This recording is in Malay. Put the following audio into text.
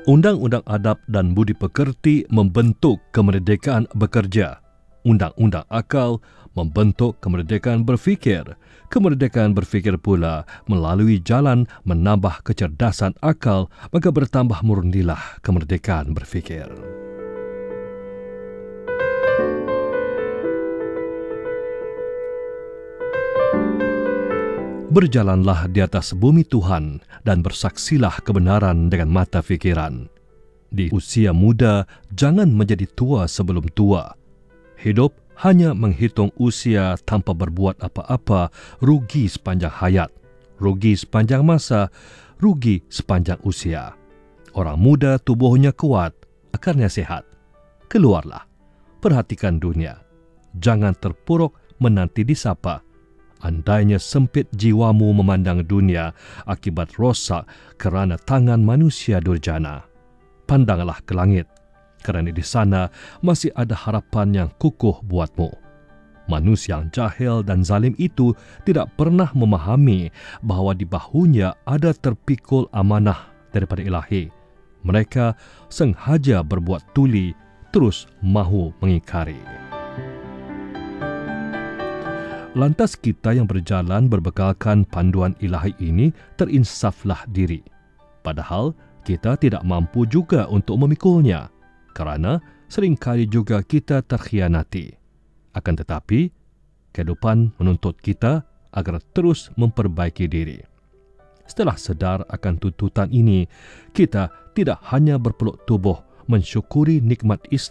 Undang-Undang Adab dan Budi Pekerti membentuk kemerdekaan bekerja. Undang-Undang Akal membentuk kemerdekaan berfikir. Kemerdekaan berfikir pula melalui jalan menambah kecerdasan akal, maka bertambah murnilah kemerdekaan berfikir. Berjalanlah di atas bumi Tuhan dan bersaksilah kebenaran dengan mata fikiran. Di usia muda, jangan menjadi tua sebelum tua. Hidup hanya menghitung usia tanpa berbuat apa-apa, rugi sepanjang hayat, rugi sepanjang masa, rugi sepanjang usia. Orang muda tubuhnya kuat, akarnya sehat. Keluarlah, perhatikan dunia. Jangan terpuruk menanti disapa. Andainya sempit jiwamu memandang dunia akibat rosak kerana tangan manusia durjana. Pandanglah ke langit, kerana di sana masih ada harapan yang kukuh buatmu. Manusia yang jahil dan zalim itu tidak pernah memahami bahawa di bahunya ada terpikul amanah daripada Ilahi. Mereka sengaja berbuat tuli, terus mahu mengingkari. Lantas kita yang berjalan berbekalkan panduan Ilahi ini terinsaflah diri. Padahal kita tidak mampu juga untuk memikulnya, kerana seringkali juga kita terkhianati. Akan tetapi, kehidupan menuntut kita agar terus memperbaiki diri. Setelah sedar akan tuntutan ini, kita tidak hanya berpeluk tubuh mensyukuri nikmat Islam